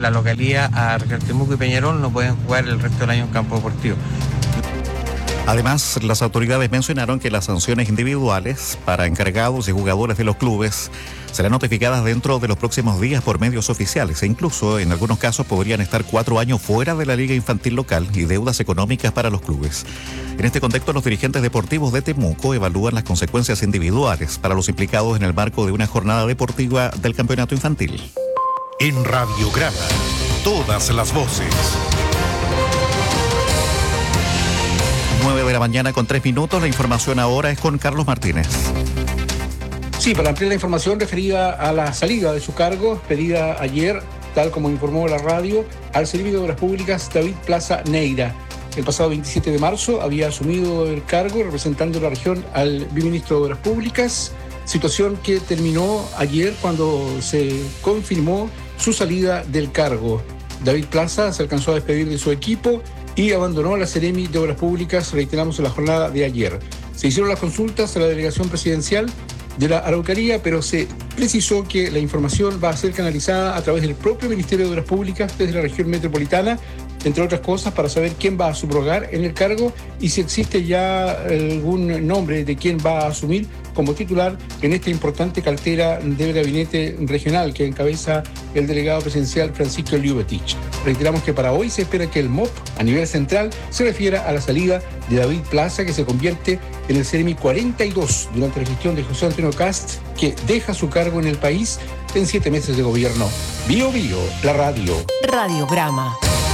la localía a Temuco y Peñarol no pueden jugar el resto del año en campo deportivo. Además, las autoridades mencionaron que las sanciones individuales para encargados y jugadores de los clubes serán notificadas dentro de los próximos días por medios oficiales e incluso en algunos casos podrían estar 4 años fuera de la liga infantil local y deudas económicas para los clubes. En este contexto, los dirigentes deportivos de Temuco evalúan las consecuencias individuales para los implicados en el marco de una jornada deportiva del campeonato infantil. En Radiograma, todas las voces. 9 de la mañana con 3 minutos. La información ahora es con Carlos Martínez. Sí, para ampliar la información referida a la salida de su cargo, pedida ayer, tal como informó la radio, al Servicio de Obras Públicas David Plaza Neira. El pasado 27 de marzo había asumido el cargo representando la región al viceministro de Obras Públicas, situación que terminó ayer cuando se confirmó su salida del cargo. David Plaza se alcanzó a despedir de su equipo y abandonó la Seremi de Obras Públicas, reiteramos, en la jornada de ayer. Se hicieron las consultas a la delegación presidencial de la Araucanía, pero se precisó que la información va a ser canalizada a través del propio Ministerio de Obras Públicas desde la región metropolitana, entre otras cosas, para saber quién va a subrogar en el cargo y si existe ya algún nombre de quién va a asumir como titular en esta importante cartera del gabinete regional que encabeza el delegado presidencial Francisco Liubetich. Reiteramos que para hoy se espera que el MOP a nivel central se refiera a la salida de David Plaza, que se convierte en el CEREMI 42 durante la gestión de José Antonio Kast, que deja su cargo en el país en 7 meses de gobierno. Bio Bio, la radio. Radiograma.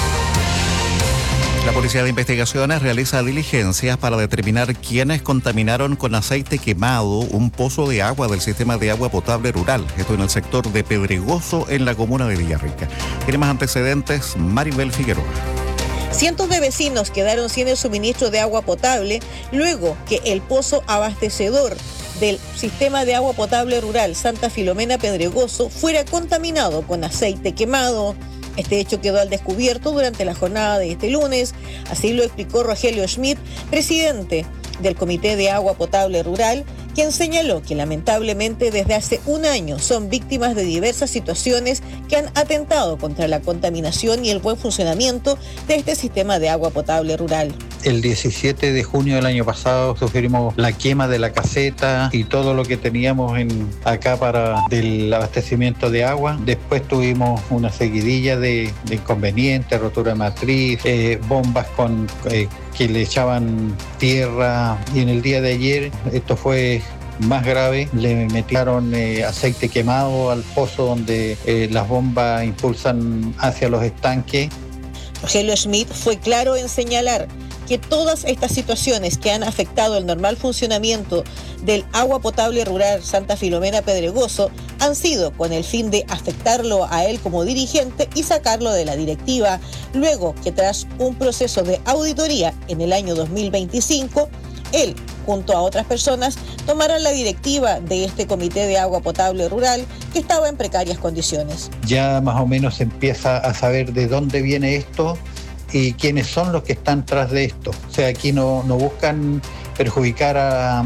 La Policía de Investigaciones realiza diligencias para determinar quiénes contaminaron con aceite quemado un pozo de agua del sistema de agua potable rural. Esto en el sector de Pedregoso, en la comuna de Villarrica. Tiene más antecedentes Maribel Figueroa. Cientos de vecinos quedaron sin el suministro de agua potable luego que el pozo abastecedor del sistema de agua potable rural Santa Filomena Pedregoso fuera contaminado con aceite quemado. Este hecho quedó al descubierto durante la jornada de este lunes, así lo explicó Rogelio Schmidt, presidente del Comité de Agua Potable Rural, quien señaló que lamentablemente desde hace un año son víctimas de diversas situaciones que han atentado contra la contaminación y el buen funcionamiento de este sistema de agua potable rural. El 17 de junio del año pasado sufrimos la quema de la caseta y todo lo que teníamos acá para el abastecimiento de agua. Después tuvimos una seguidilla de inconvenientes, rotura de matriz, bombas que le echaban tierra, y en el día de ayer esto fue más grave, le metieron aceite quemado al pozo donde las bombas impulsan hacia los estanques. Rogelio Schmidt fue claro en señalar que todas estas situaciones que han afectado el normal funcionamiento del agua potable rural Santa Filomena Pedregoso han sido con el fin de afectarlo a él como dirigente y sacarlo de la directiva, luego que tras un proceso de auditoría en el año 2025, él, junto a otras personas, tomaron la directiva de este Comité de Agua Potable Rural que estaba en precarias condiciones. Ya más o menos se empieza a saber de dónde viene esto y quiénes son los que están tras de esto. O sea, aquí no buscan perjudicar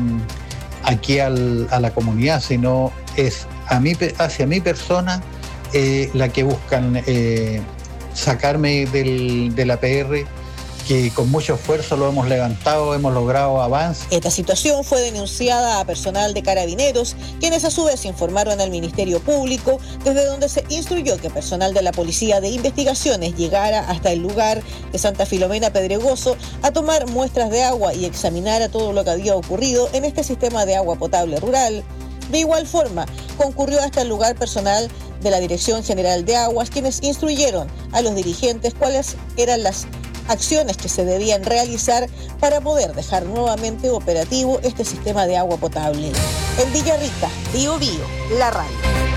aquí a la comunidad, sino es hacia mi persona la que buscan sacarme de la PR, que con mucho esfuerzo lo hemos levantado, hemos logrado avance. Esta situación fue denunciada a personal de Carabineros, quienes a su vez informaron al Ministerio Público, desde donde se instruyó que personal de la Policía de Investigaciones llegara hasta el lugar de Santa Filomena Pedregoso a tomar muestras de agua y examinara todo lo que había ocurrido en este sistema de agua potable rural. De igual forma, concurrió hasta el lugar personal de la Dirección General de Aguas, quienes instruyeron a los dirigentes cuáles eran las acciones que se debían realizar para poder dejar nuevamente operativo este sistema de agua potable. En Villarrica, Bio Bio, la radio.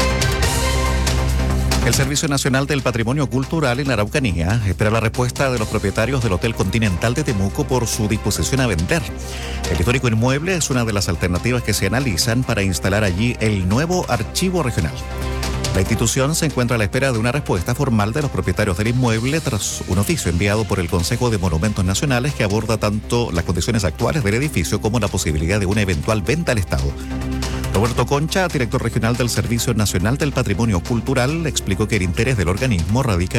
El Servicio Nacional del Patrimonio Cultural en la Araucanía espera la respuesta de los propietarios del Hotel Continental de Temuco por su disposición a vender. El histórico inmueble es una de las alternativas que se analizan para instalar allí el nuevo archivo regional. La institución se encuentra a la espera de una respuesta formal de los propietarios del inmueble tras un oficio enviado por el Consejo de Monumentos Nacionales que aborda tanto las condiciones actuales del edificio como la posibilidad de una eventual venta al Estado. Roberto Concha, director regional del Servicio Nacional del Patrimonio Cultural, explicó que el interés del organismo radica